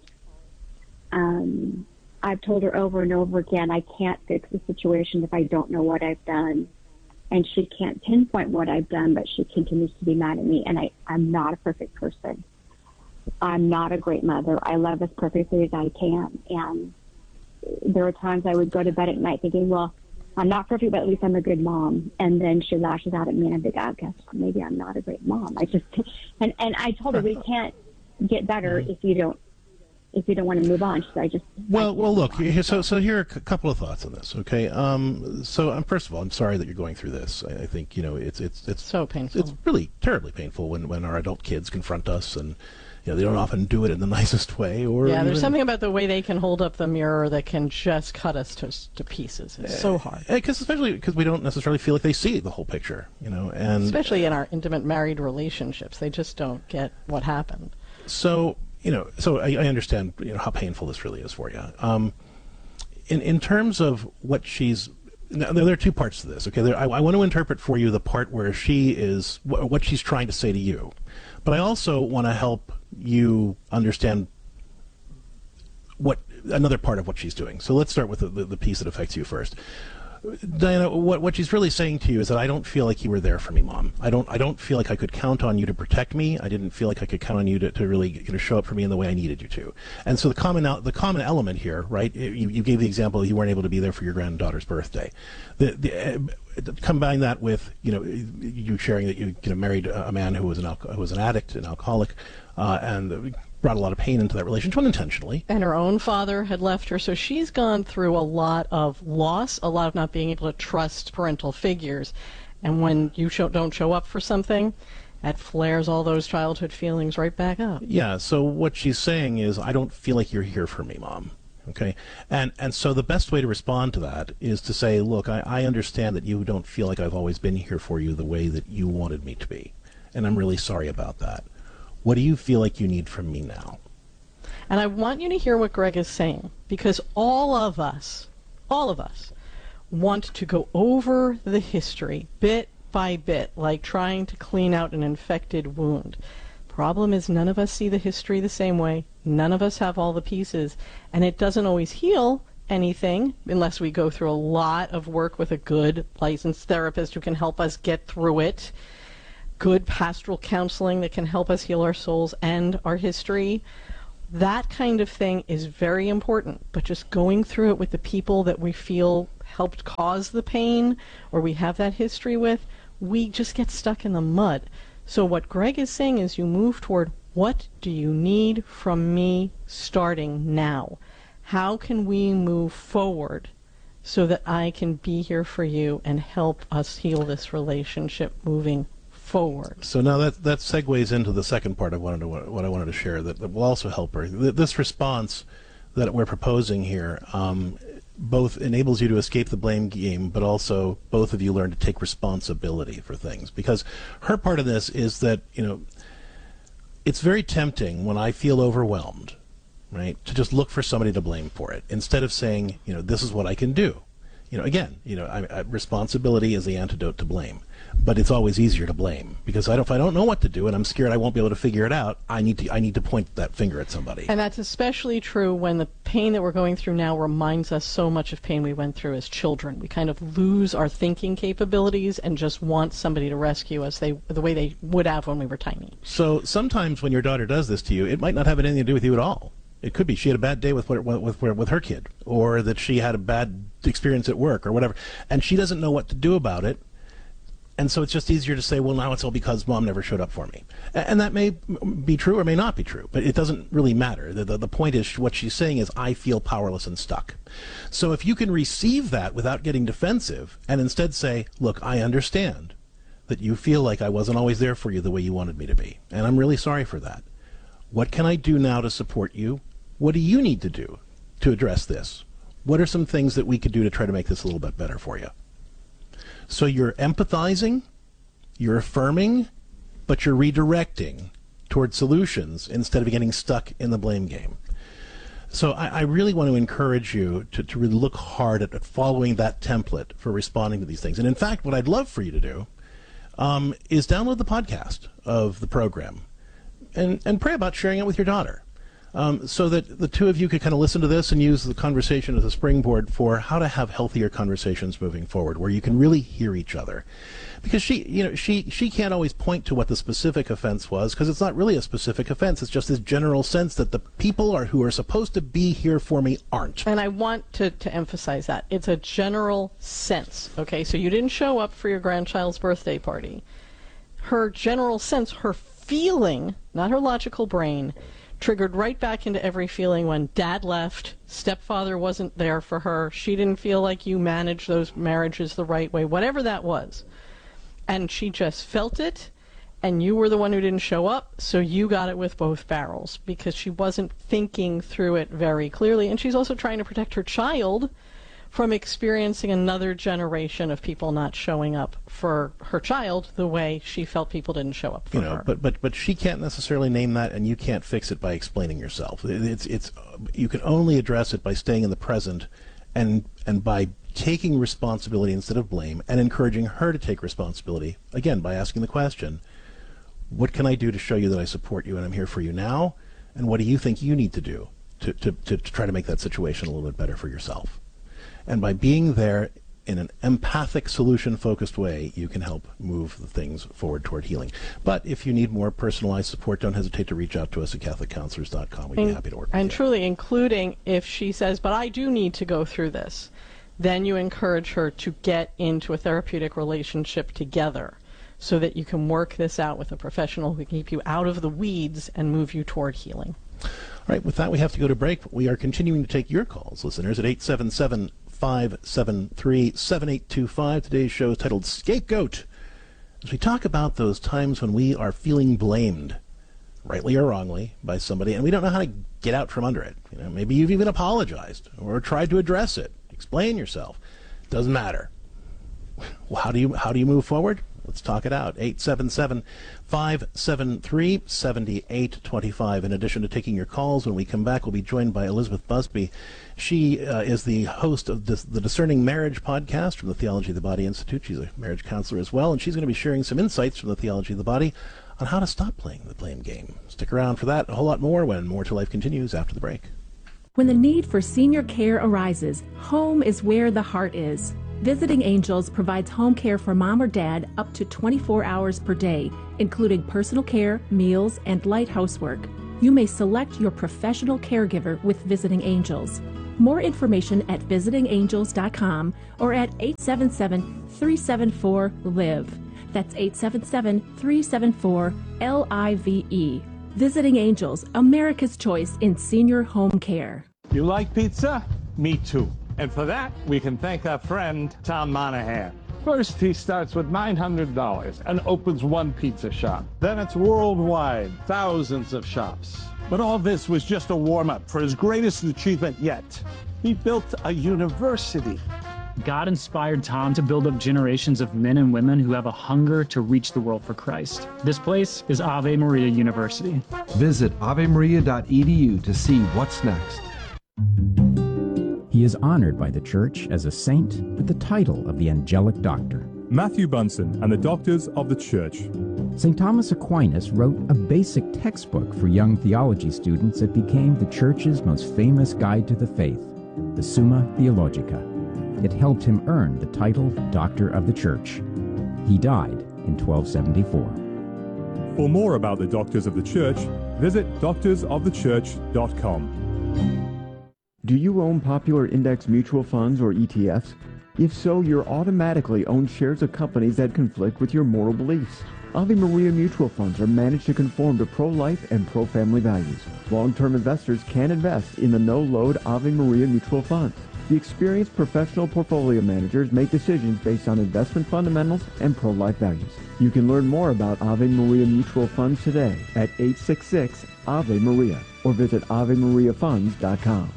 Um, I've told her over and over again, I can't fix the situation if I don't know what I've done. And she can't pinpoint what I've done, but she continues to be mad at me. And I, I'm not a perfect person. I'm not a great mother. I love as perfectly as I can. And there are times I would go to bed at night thinking, well, I'm not perfect, but at least I'm a good mom. And then she lashes out at me, and I think, I guess maybe I'm not a great mom. I just, and, and I told her we can't get better if you don't, if you don't want to move on. So I just well, well, look. So, so here are a couple of thoughts on this. Okay. Um. So, um, first of all, I'm sorry that you're going through this. I, I think you know it's it's it's so painful. It's really terribly painful when when our adult kids confront us, and you know they don't often do it in the nicest way. Or yeah, there's even, something about the way they can hold up the mirror that can just cut us to to pieces. It's so hard. Because especially because we don't necessarily feel like they see the whole picture. You know, and especially in our intimate married relationships, they just don't get what happened. So. You know, so I, I understand, you know, how painful this really is for you. Um, in in terms of what she's, now, there are two parts to this. Okay, there, I, I want to interpret for you the part where she is, wh- what she's trying to say to you, but I also want to help you understand what another part of what she's doing. So let's start with the, the, the piece that affects you first. Diana, what what she's really saying to you is that I don't feel like you were there for me, Mom. I don't I don't feel like I could count on you to protect me. I didn't feel like I could count on you to, to really you know, show up for me in the way I needed you to. And so the common the common element here, right? You, you gave the example you weren't able to be there for your granddaughter's birthday. The, the, uh, combine that with you know you sharing that you, you know, married a man who was an alco- who was an addict, an alcoholic, uh, and brought a lot of pain into that relationship unintentionally. And her own father had left her, so she's gone through a lot of loss, a lot of not being able to trust parental figures. And when you show, don't show up for something, that flares all those childhood feelings right back up. Yeah, so what she's saying is, I don't feel like you're here for me, Mom. Okay? And and so the best way to respond to that is to say, look, I, I understand that you don't feel like I've always been here for you the way that you wanted me to be. And I'm really sorry about that. What do you feel like you need from me now? And I want you to hear what Greg is saying, because all of us, all of us, want to go over the history bit by bit, like trying to clean out an infected wound. Problem is, none of us see the history the same way. None of us have all the pieces, and it doesn't always heal anything unless we go through a lot of work with a good licensed therapist who can help us get through it. Good pastoral counseling that can help us heal our souls and our history. That kind of thing is very important, but just going through it with the people that we feel helped cause the pain or we have that history with, we just get stuck in the mud. So what Greg is saying is you move toward, what do you need from me starting now? How can we move forward so that I can be here for you and help us heal this relationship moving forward? So now that that segues into the second part of what I wanted to, what I wanted to share that, that will also help her. This response that we're proposing here um, both enables you to escape the blame game, but also both of you learn to take responsibility for things. Because her part of this is that, you know, it's very tempting when I feel overwhelmed, right, to just look for somebody to blame for it instead of saying, you know, this is what I can do. You know, again, you know, I, I, responsibility is the antidote to blame. But it's always easier to blame because I don't, if I don't know what to do and I'm scared I won't be able to figure it out, I need to I need to point that finger at somebody. And that's especially true when the pain that we're going through now reminds us so much of pain we went through as children. We kind of lose our thinking capabilities and just want somebody to rescue us they, the way they would have when we were tiny. So sometimes when your daughter does this to you, it might not have anything to do with you at all. It could be she had a bad day with with, with with her kid, or that she had a bad experience at work or whatever, and she doesn't know what to do about it. And so it's just easier to say, well, now it's all because mom never showed up for me. And that may be true or may not be true, but it doesn't really matter. The, the, the point is, what she's saying is, I feel powerless and stuck. So if you can receive that without getting defensive and instead say, look, I understand that you feel like I wasn't always there for you the way you wanted me to be, and I'm really sorry for that. What can I do now to support you? What do you need to do to address this? What are some things that we could do to try to make this a little bit better for you? So you're empathizing, you're affirming, but you're redirecting toward solutions instead of getting stuck in the blame game. So I, I really want to encourage you to, to really look hard at, at following that template for responding to these things. And in fact, what I'd love for you to do um, is download the podcast of the program and, and pray about sharing it with your daughter. Um, so that the two of you could kind of listen to this and use the conversation as a springboard for how to have healthier conversations moving forward, where you can really hear each other. Because she, you know, she, she can't always point to what the specific offense was, because it's not really a specific offense. It's just this general sense that the people are who are supposed to be here for me aren't. And I want to, to emphasize that. It's a general sense, okay? So you didn't show up for your grandchild's birthday party. Her general sense, her feeling, not her logical brain, triggered right back into every feeling when dad left, stepfather wasn't there for her, she didn't feel like you managed those marriages the right way, whatever that was. And she just felt it, and you were the one who didn't show up, so you got it with both barrels because she wasn't thinking through it very clearly. And she's also trying to protect her child from experiencing another generation of people not showing up for her child the way she felt people didn't show up for you know, her. But but but she can't necessarily name that, and you can't fix it by explaining yourself. It's it's you can only address it by staying in the present, and and by taking responsibility instead of blame, and encouraging her to take responsibility. Again, by asking the question, what can I do to show you that I support you and I'm here for you now? And what do you think you need to do to to to, to try to make that situation a little bit better for yourself? And by being there in an empathic, solution-focused way, you can help move the things forward toward healing. But if you need more personalized support, don't hesitate to reach out to us at Catholic Counselors dot com. We'd be happy to work with you. And truly, including if she says, but I do need to go through this, then you encourage her to get into a therapeutic relationship together so that you can work this out with a professional who can keep you out of the weeds and move you toward healing. All right, with that, we have to go to break. We are continuing to take your calls, listeners, at eight seven seven, five seven three, seven eight two five. Today's show is titled Scapegoat, as we talk about those times when we are feeling blamed, rightly or wrongly, by somebody, and we don't know how to get out from under it. You know, maybe you've even apologized or tried to address it, explain yourself. Doesn't matter. Well, how do you how do you move forward? Let's talk it out. eight seven seven, five seven three, seven eight two five. In addition to taking your calls, when we come back, we'll be joined by Elizabeth Busby. She uh, is the host of this, the Discerning Marriage podcast from the Theology of the Body Institute. She's a marriage counselor as well, and she's going to be sharing some insights from the Theology of the Body on how to stop playing the blame game. Stick around for that and a whole lot more when More to Life continues after the break. When the need for senior care arises, home is where the heart is. Visiting Angels provides home care for mom or dad up to twenty-four hours per day, including personal care, meals, and light housework. You may select your professional caregiver with Visiting Angels. More information at visiting angels dot com or at eight seven seven, three seven four, L I V E. That's eight seven seven, three seven four, L I V E. Visiting Angels, America's choice in senior home care. You like pizza? Me too. And for that, we can thank our friend, Tom Monahan. First, he starts with nine hundred dollars and opens one pizza shop. Then it's worldwide, thousands of shops. But all this was just a warm-up for his greatest achievement yet. He built a university. God inspired Tom to build up generations of men and women who have a hunger to reach the world for Christ. This place is Ave Maria University. Visit ave maria dot e d u to see what's next. He is honored by the Church as a saint with the title of the Angelic Doctor. Matthew Bunson and the Doctors of the Church. Saint Thomas Aquinas wrote a basic textbook for young theology students that became the Church's most famous guide to the faith, the Summa Theologica. It helped him earn the title Doctor of the Church. He died in twelve seventy-four. For more about the Doctors of the Church, visit doctors of the church dot com. Do you own popular index mutual funds or E T Fs? If so, you're automatically owned shares of companies that conflict with your moral beliefs. Ave Maria mutual funds are managed to conform to pro-life and pro-family values. Long-term investors can invest in the no-load Ave Maria mutual funds. The experienced professional portfolio managers make decisions based on investment fundamentals and pro-life values. You can learn more about Ave Maria mutual funds today at eight six six, Ave Maria or visit ave maria funds dot com.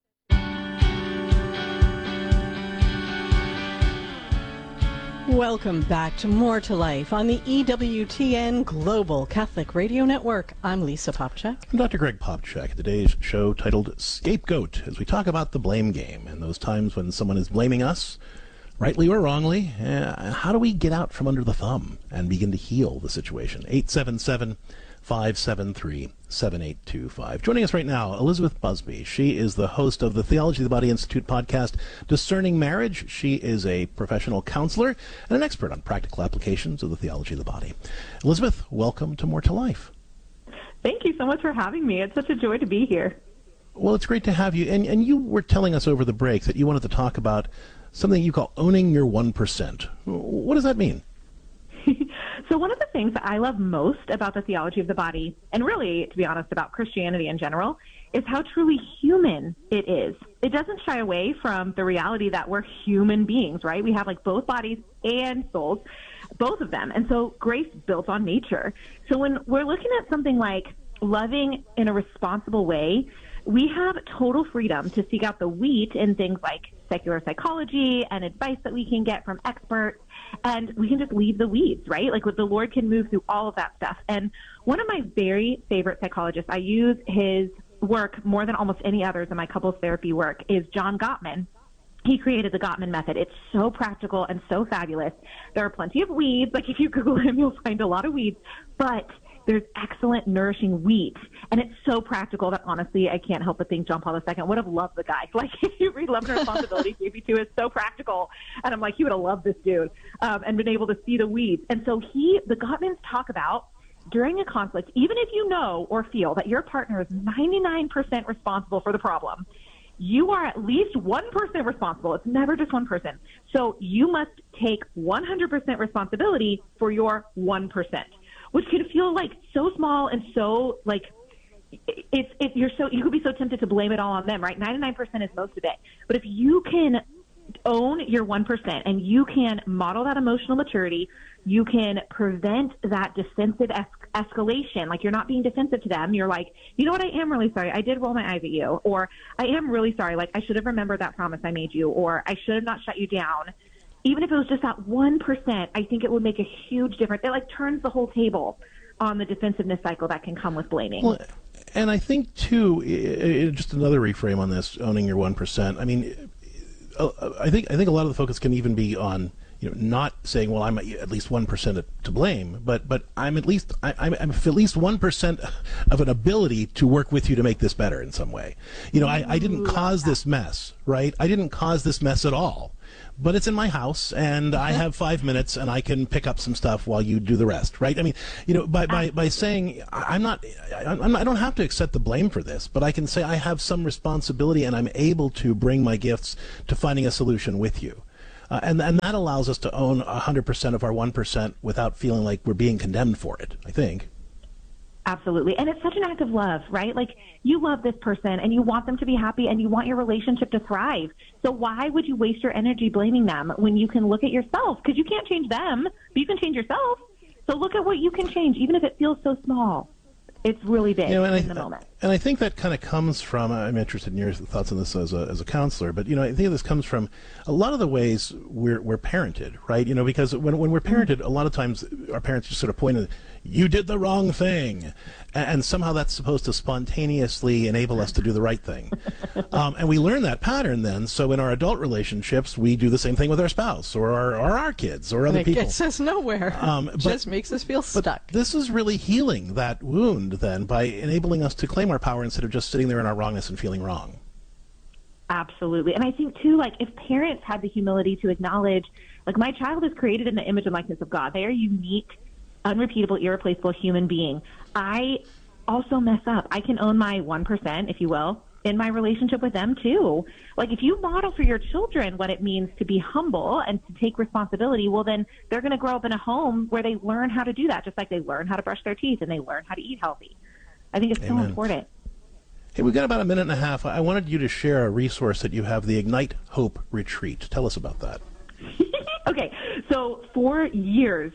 Welcome back to More to Life on the E W T N Global Catholic Radio Network. I'm Lisa Popchak. I'm Doctor Greg Popchak. Today's show titled Scapegoat, as we talk about the blame game and those times when someone is blaming us, rightly or wrongly. Uh, how do we get out from under the thumb and begin to heal the situation? eight seven seven, five seven three, seven eight two five. Joining us right now, Elizabeth Busby. She is the host of the Theology of the Body Institute podcast, Discerning Marriage. She is a professional counselor and an expert on practical applications of the theology of the body. Elizabeth, welcome to More to Life. Thank you so much for having me. It's such a joy to be here. Well, it's great to have you. And, and you were telling us over the break that you wanted to talk about something you call owning your one percent. What does that mean? So one of the things that I love most about the theology of the body, and really, to be honest, about Christianity in general, is how truly human it is. It doesn't shy away from the reality that we're human beings, right? We have like both bodies and souls, both of them. And so grace built on nature. So when we're looking at something like loving in a responsible way, we have total freedom to seek out the wheat in things like secular psychology and advice that we can get from experts, and we can just leave the weeds, right? Like the Lord can move through all of that stuff. And one of my very favorite psychologists, I use his work more than almost any others in my couples therapy work, is John Gottman. He created the Gottman method. It's so practical and so fabulous. There are plenty of weeds. Like if you Google him, you'll find a lot of weeds, but there's excellent, nourishing wheat. And it's so practical that, honestly, I can't help but think John Paul the Second would have loved the guy. Like, if you read Love and Responsibility, J B two is so practical. And I'm like, he would have loved this dude um, and been able to see the weeds. And so he, the Gottmans talk about, during a conflict, even if you know or feel that your partner is ninety-nine percent responsible for the problem, you are at least one percent responsible. It's never just one person. So you must take one hundred percent responsibility for your one percent. Which can feel like so small and so like it's if you're so you could be so tempted to blame it all on them, right? ninety-nine percent is most of it. But if you can own your one percent and you can model that emotional maturity, you can prevent that defensive es- escalation. Like you're not being defensive to them. You're like, you know what? I am really sorry. I did roll my eyes at you, or I am really sorry. Like I should have remembered that promise I made you, or I should have not shut you down. even if it was just that one percent, I think it would make a huge difference. It like turns the whole table on the defensiveness cycle that can come with blaming. Well, and I think, too, it, it, just another reframe on this, owning your one percent. I mean, I think I think a lot of the focus can even be on, you know, not saying, well, I'm at least one percent to blame, but but I'm at least I, I'm, I'm at least one percent of an ability to work with you to make this better in some way. You know, I, I didn't cause this mess, right? I didn't cause this mess at all. But it's in my house, and I have five minutes, and I can pick up some stuff while you do the rest, right? I mean, you know, by by, by saying I'm not, I'm not, I don't have to accept the blame for this, but I can say I have some responsibility, and I'm able to bring my gifts to finding a solution with you, uh, and and that allows us to own one hundred percent of our one percent without feeling like we're being condemned for it, I think. Absolutely. And it's such an act of love, right? Like, you love this person and you want them to be happy and you want your relationship to thrive. So why would you waste your energy blaming them when you can look at yourself? Because you can't change them, but you can change yourself. So look at what you can change, even if it feels so small. It's really big, you know, in I, the moment. And I think that kind of comes from, I'm interested in your thoughts on this as a, as a counselor, but, you know, I think this comes from a lot of the ways we're, we're parented, right? You know, because when, when we're parented, a lot of times our parents just sort of point at, you did the wrong thing. And somehow that's supposed to spontaneously enable us to do the right thing. Um, and we learn that pattern then, so in our adult relationships, we do the same thing with our spouse or our, or our kids or other and it people. It gets us nowhere. Um, it just makes us feel stuck. But this is really healing that wound then by enabling us to claim our power instead of just sitting there in our wrongness and feeling wrong. Absolutely. And I think, too, like, if parents had the humility to acknowledge, like, my child is created in the image and likeness of God. They are unique, unrepeatable, irreplaceable human being. I also mess up. I can own my one percent, if you will, in my relationship with them, too. Like, if you model for your children what it means to be humble and to take responsibility, well, then they're going to grow up in a home where they learn how to do that, just like they learn how to brush their teeth and they learn how to eat healthy. I think it's Amen. So important. Hey, we've got about a minute and a half. I wanted you to share a resource that you have, the Ignite Hope Retreat. Tell us about that. Okay, so for years,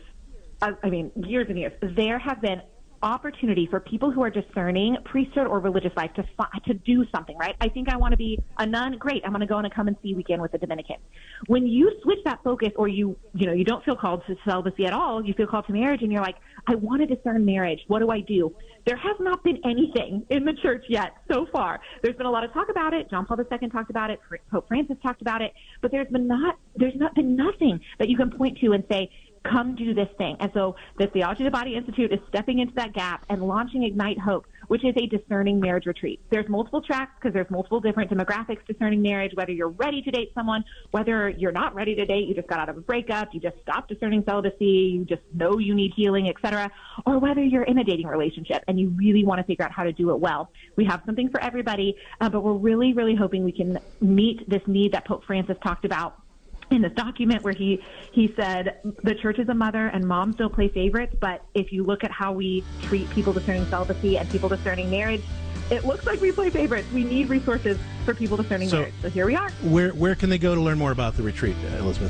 I mean, years and years, there have been opportunity for people who are discerning priesthood or religious life to to do something, right? I think I want to be a nun. Great. I'm going to go on a come and see weekend with the Dominican. When you switch that focus, or you, you know, you don't feel called to celibacy at all, you feel called to marriage, and you're like, I want to discern marriage. What do I do? There has not been anything in the church yet so far. There's been a lot of talk about it. John Paul the Second talked about it. Pope Francis talked about it. But there's been not, there's not been nothing that you can point to and say, come do this thing. And so the Theology of the Body Institute is stepping into that gap and launching Ignite Hope, which is a discerning marriage retreat. There's multiple tracks because there's multiple different demographics discerning marriage, whether you're ready to date someone, whether you're not ready to date, you just got out of a breakup, you just stopped discerning celibacy, you just know you need healing, et cetera, or whether you're in a dating relationship and you really want to figure out how to do it well. We have something for everybody, uh, but we're really, really hoping we can meet this need that Pope Francis talked about in this document, where he, he said the church is a mother and moms don't play favorites, but if you look at how we treat people discerning celibacy and people discerning marriage, it looks like we play favorites. We need resources for people discerning so, marriage. So here we are. Where where can they go to learn more about the retreat, Elizabeth?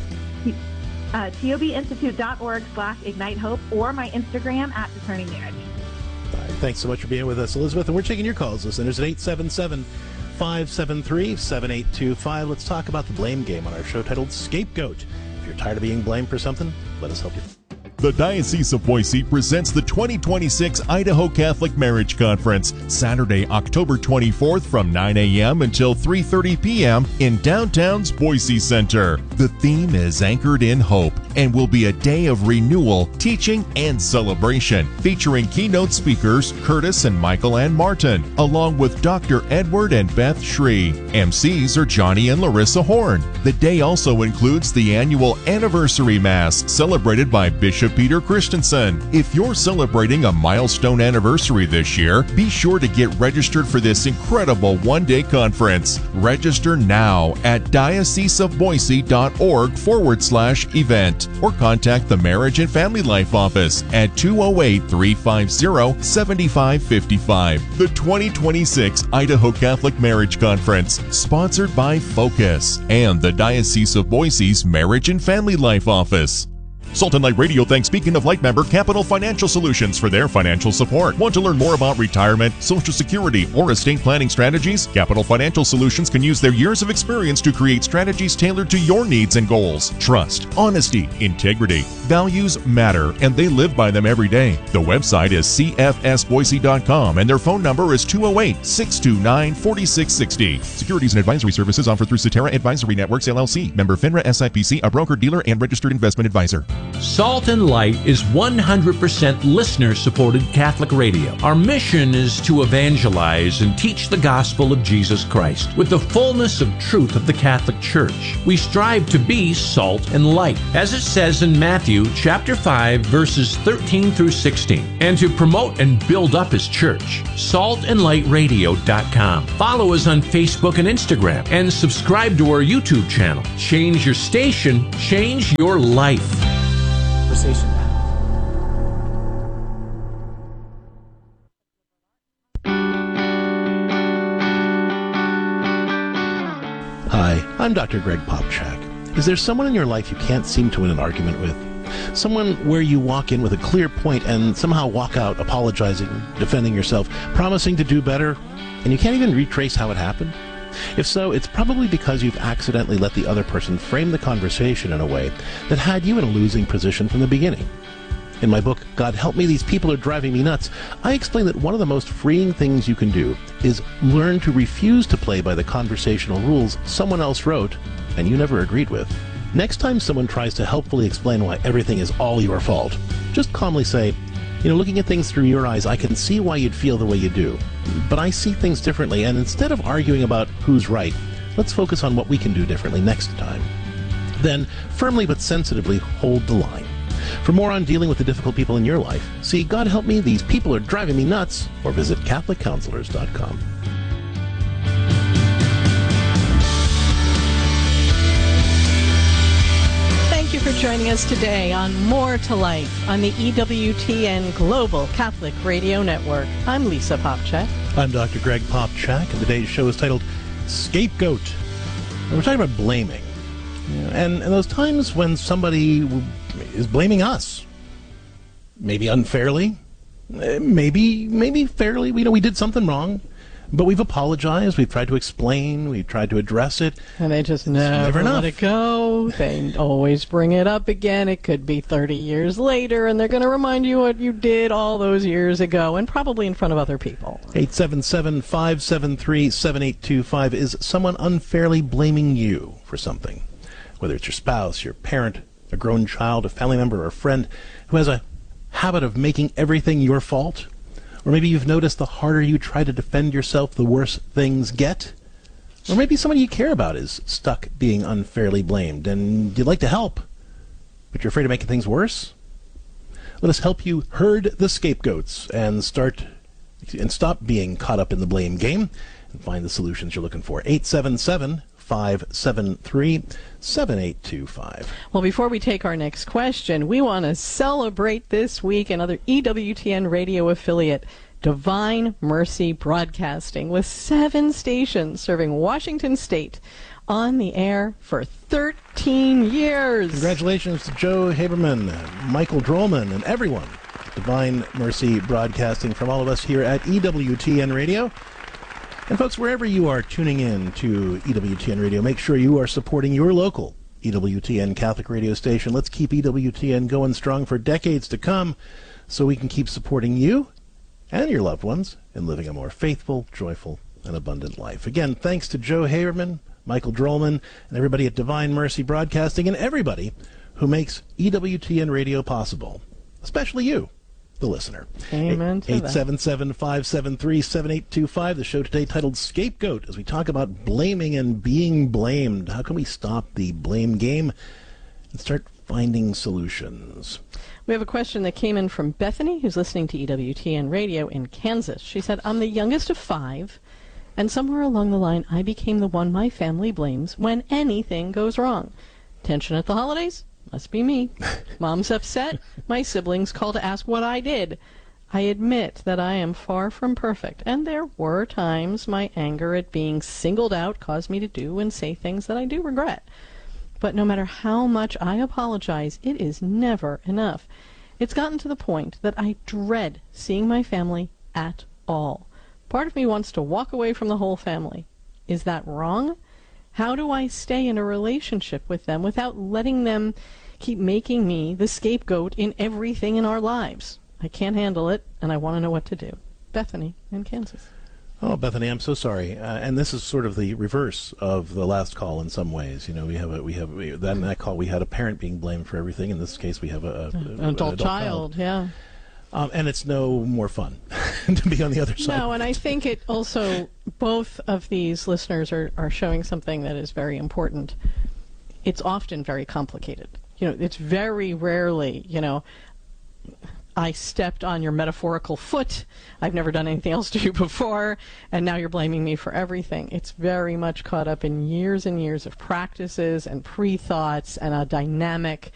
Uh, tobinstitute.org slash Ignite Hope or my Instagram at Discerning Marriage. All right, thanks so much for being with us, Elizabeth. And we're taking your calls, listeners, at eight seven seven, five seven three, seven eight two five. Let's talk about the blame game on our show titled Scapegoat. If you're tired of being blamed for something, let us help you. The Diocese of Boise presents the twenty twenty-six Idaho Catholic Marriage Conference, Saturday, October twenty-fourth from nine a.m. until three thirty p.m. in downtown's Boise Center. The theme is Anchored in Hope and will be a day of renewal, teaching, and celebration, featuring keynote speakers Curtis and Michael Ann Martin, along with Doctor Edward and Beth Shree. M Cs are Johnny and Larissa Horn. The day also includes the annual Anniversary Mass, celebrated by Bishop Peter Christensen. If you're celebrating a milestone anniversary this year, be sure to get registered for this incredible one-day conference. Register now at dioceseofboise.org forward slash event or contact the Marriage and Family Life Office at two oh eight, three five zero, seven five five five. The twenty twenty-six Idaho Catholic Marriage Conference, sponsored by Focus and the Diocese of Boise's Marriage and Family Life Office. Salt and Light Radio thanks Beacon of Light member Capital Financial Solutions for their financial support. Want to learn more about retirement, Social Security, or estate planning strategies? Capital Financial Solutions can use their years of experience to create strategies tailored to your needs and goals. Trust, honesty, integrity, values matter, and they live by them every day. The website is c f s boise dot com and their phone number is two oh eight, six two nine, four six six zero. Securities and advisory services offered through Cetera Advisory Networks, L L C. Member FINRA S I P C, a broker, dealer, and registered investment advisor. Salt and Light is one hundred percent listener-supported Catholic radio. Our mission is to evangelize and teach the gospel of Jesus Christ with the fullness of truth of the Catholic Church. We strive to be salt and light, as it says in Matthew chapter five, verses thirteen through sixteen, and to promote and build up His church. salt and light radio dot com. Follow us on Facebook and Instagram, and subscribe to our YouTube channel. Change your station, change your life. Conversation now. Hi, I'm Doctor Greg Popchak. Is there someone in your life you can't seem to win an argument with? Someone where you walk in with a clear point and somehow walk out apologizing, defending yourself, promising to do better, and you can't even retrace how it happened? If so, it's probably because you've accidentally let the other person frame the conversation in a way that had you in a losing position from the beginning. In my book, God Help Me, These People Are Driving Me Nuts, I explain that one of the most freeing things you can do is learn to refuse to play by the conversational rules someone else wrote and you never agreed with. Next time someone tries to helpfully explain why everything is all your fault, just calmly say, you know, looking at things through your eyes, I can see why you'd feel the way you do. But I see things differently, and instead of arguing about who's right, let's focus on what we can do differently next time. Then, firmly but sensitively, hold the line. For more on dealing with the difficult people in your life, see God Help Me, These People Are Driving Me Nuts, or visit catholic counselors dot com. For joining us today on More to Life on the E W T N Global Catholic Radio Network. I'm Lisa Popchak. I'm Doctor Greg Popchak, and today's show is titled Scapegoat. And we're talking about blaming. And, and those times when somebody is blaming us. Maybe unfairly, maybe maybe fairly. We know we did something wrong. But we've apologized, we've tried to explain, we've tried to address it. And they just never, never let it go. They always bring it up again. It could be thirty years later, and they're going to remind you what you did all those years ago, and probably in front of other people. eight seven seven, five seven three, seven eight two five. Is someone unfairly blaming you for something? Whether it's your spouse, your parent, a grown child, a family member, or a friend who has a habit of making everything your fault. Or maybe you've noticed the harder you try to defend yourself, the worse things get. Or maybe somebody you care about is stuck being unfairly blamed, and you'd like to help, but you're afraid of making things worse. Let us help you herd the scapegoats and start and stop being caught up in the blame game and find the solutions you're looking for. eight seven seven, five seven three, seven eight two five. Well, before we take our next question, we want to celebrate this week another E W T N radio affiliate, Divine Mercy Broadcasting, with seven stations serving Washington State on the air for thirteen years. Congratulations to Joe Haberman, Michael Drollman, and everyone at Divine Mercy Broadcasting from all of us here at E W T N Radio. And folks, wherever you are tuning in to E W T N Radio, make sure you are supporting your local E W T N Catholic radio station. Let's keep E W T N going strong for decades to come so we can keep supporting you and your loved ones in living a more faithful, joyful, and abundant life. Again, thanks to Joe Haberman, Michael Drollman, and everybody at Divine Mercy Broadcasting, and everybody who makes E W T N Radio possible, especially you, the listener. Amen to that. eight seven seven, five seven three, seven eight two five. The show today titled Scapegoat, as we talk about blaming and being blamed. How can we stop the blame game and start finding solutions? We have a question that came in from Bethany, who's listening to E W T N Radio in Kansas. She said, I'm the youngest of five, and somewhere along the line I became the one my family blames when anything goes wrong. Tension at the holidays? Must be me. Mom's upset. My siblings call to ask what I did. I admit that I am far from perfect, and there were times my anger at being singled out caused me to do and say things that I do regret. But no matter how much I apologize, it is never enough. It's gotten to the point that I dread seeing my family at all. Part of me wants to walk away from the whole family. Is that wrong? How do I stay in a relationship with them without letting them keep making me the scapegoat in everything in our lives? I can't handle it, and I want to know what to do. Bethany in Kansas. Oh, Bethany, I'm so sorry. Uh, and this is sort of the reverse of the last call in some ways. You know, we have a we have we, that in that call we had a parent being blamed for everything. In this case, we have a, a, An an adult, adult child, child. yeah. Um, and it's no more fun to be on the other side. No, and I think it also, both of these listeners are, are showing something that is very important. It's often very complicated. You know, it's very rarely, you know, I stepped on your metaphorical foot, I've never done anything else to you before, and now you're blaming me for everything. It's very much caught up in years and years of practices and pre-thoughts and a dynamic